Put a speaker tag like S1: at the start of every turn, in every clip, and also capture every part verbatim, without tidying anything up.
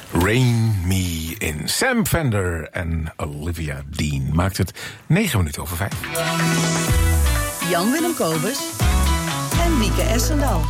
S1: Rain Me In. Sam Fender en Olivia Dean maakt het negen minuten over vijf.
S2: Jan-Willem Kobus en Wieke Essendal.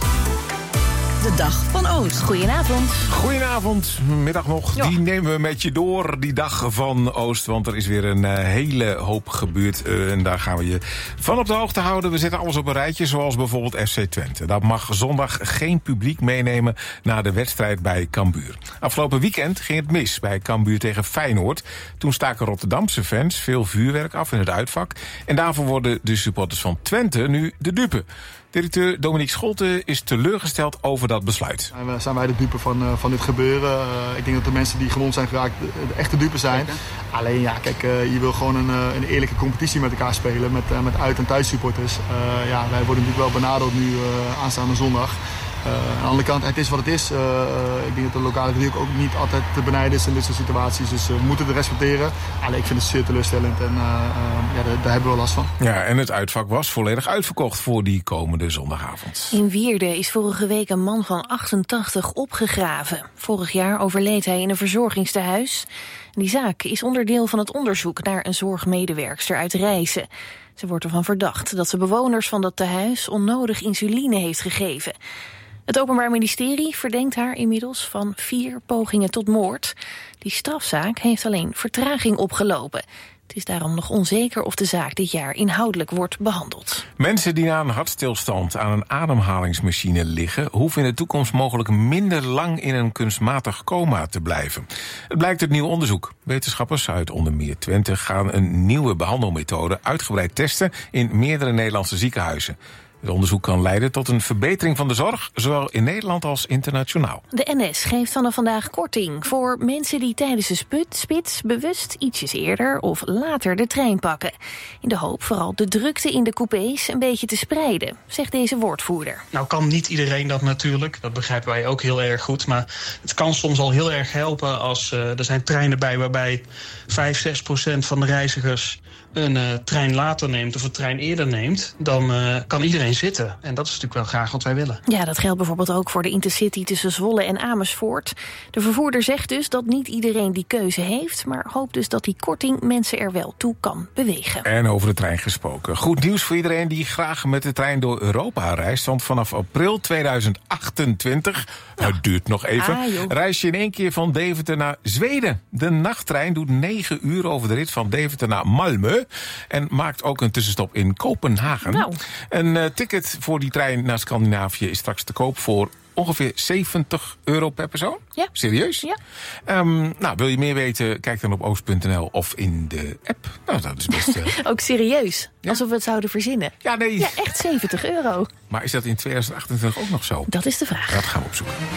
S2: De dag van Oost.
S3: Goedenavond.
S1: Goedenavond, middag nog.
S3: Ja.
S1: Die nemen we met je door, die dag van Oost. Want er is weer een uh, hele hoop gebeurd. Uh, en daar gaan we je van op de hoogte houden. We zetten alles op een rijtje, zoals bijvoorbeeld F C Twente. Dat mag zondag geen publiek meenemen na de wedstrijd bij Cambuur. Afgelopen weekend ging het mis bij Cambuur tegen Feyenoord. Toen staken Rotterdamse fans veel vuurwerk af in het uitvak. En daarvoor worden de supporters van Twente nu de dupe. Directeur Dominique Scholte is teleurgesteld over dat besluit.
S4: Zijn, zijn wij de dupe van, uh, van dit gebeuren? Uh, ik denk dat de mensen die gewond zijn geraakt de, de echte dupe zijn. Kijk, Alleen ja, kijk, uh, je wil gewoon een, uh, een eerlijke competitie met elkaar spelen. Met, uh, met uit- en thuissupporters. Uh, ja, wij worden natuurlijk wel benaderd nu uh, aanstaande zondag. Uh, aan de andere kant, het is wat het is. Uh, uh, ik denk dat de lokale kritiek ook niet altijd te benijden is in dit soort situaties. Dus uh, we moeten het respecteren. Alleen ik vind het zeer teleurstellend en uh, uh, ja, daar, daar hebben we last van.
S1: Ja, en het uitvak was volledig uitverkocht voor die komende zondagavond.
S3: In Wierden is vorige week een man van achtentachtig opgegraven. Vorig jaar overleed hij in een verzorgingstehuis. Die zaak is onderdeel van het onderzoek naar een zorgmedewerkster uit Rijssen. Ze wordt ervan verdacht dat ze bewoners van dat tehuis onnodig insuline heeft gegeven. Het Openbaar Ministerie verdenkt haar inmiddels van vier pogingen tot moord. Die strafzaak heeft alleen vertraging opgelopen. Het is daarom nog onzeker of de zaak dit jaar inhoudelijk wordt behandeld.
S1: Mensen die na een hartstilstand aan een ademhalingsmachine liggen, hoeven in de toekomst mogelijk minder lang in een kunstmatig coma te blijven. Het blijkt uit nieuw onderzoek. Wetenschappers uit onder meer Twente gaan een nieuwe behandelmethode uitgebreid testen in meerdere Nederlandse ziekenhuizen. Het onderzoek kan leiden tot een verbetering van de zorg, zowel in Nederland als internationaal.
S3: De N S geeft vanaf vandaag korting voor mensen die tijdens de sput, spits bewust ietsjes eerder of later de trein pakken. In de hoop vooral de drukte in de coupés een beetje te spreiden, zegt deze woordvoerder.
S5: Nou kan niet iedereen dat natuurlijk, dat begrijpen wij ook heel erg goed. Maar het kan soms al heel erg helpen als uh, er zijn treinen bij waarbij vijf, zes procent van de reizigers een uh, trein later neemt of een trein eerder neemt, dan uh, kan iedereen zitten. En dat is natuurlijk wel graag wat wij willen.
S3: Ja, dat geldt bijvoorbeeld ook voor de Intercity tussen Zwolle en Amersfoort. De vervoerder zegt dus dat niet iedereen die keuze heeft, maar hoopt dus dat die korting mensen er wel toe kan bewegen.
S1: En over de trein gesproken. Goed nieuws voor iedereen die graag met de trein door Europa reist. Want vanaf april tweeduizend achtentwintig, ja. Het duurt nog even, ah, reis je in één keer van Deventer naar Zweden. De nachttrein doet negen uur over de rit van Deventer naar Malmö. En maakt ook een tussenstop in Kopenhagen.
S3: Nou.
S1: Een uh, ticket voor die trein naar Scandinavië is straks te koop voor ongeveer zeventig euro per persoon.
S3: Ja.
S1: Serieus?
S3: Ja.
S1: Um, nou, wil je meer weten, kijk dan op oost punt n l of in de app. Nou, dat is best... Uh...
S3: ook serieus?
S1: Ja?
S3: Alsof we het zouden verzinnen.
S1: Ja, nee.
S3: Ja, echt zeventig euro.
S1: Maar is dat in tweeduizend achtentwintig ook nog zo?
S3: Dat is de vraag.
S1: Dat gaan we opzoeken.